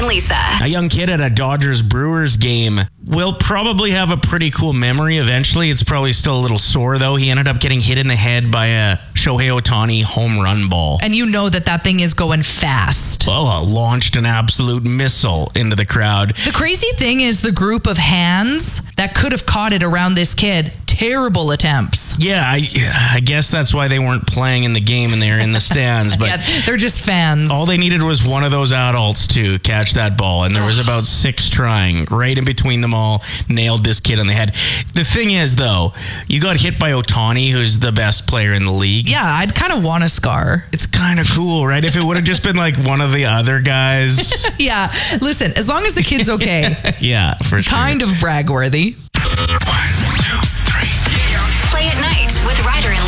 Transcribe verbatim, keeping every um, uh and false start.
Lisa. A young kid at a Dodgers-Brewers game will probably have a pretty cool memory eventually. It's probably still a little sore, though. He ended up getting hit in the head by a Shohei Ohtani home run ball. And you know that that thing is going fast. Oh, launched an absolute missile into the crowd. The crazy thing is the group of hands that could have caught it around this kid. Terrible attempts. Yeah, I, I guess that's why they weren't playing in the game and they're in the stands. But yeah, they're just fans. All they needed was one of those adults to catch that ball. And there was about six trying. Right in between them all, nailed this kid on the head. The thing is, though, you got hit by Ohtani, who's the best player in the league. Yeah, I'd kind of want a scar. It's kind of cool, right? If it would have just been like one of the other guys. Yeah, listen, as long as the kid's okay. Yeah, for sure. Kind of brag worthy.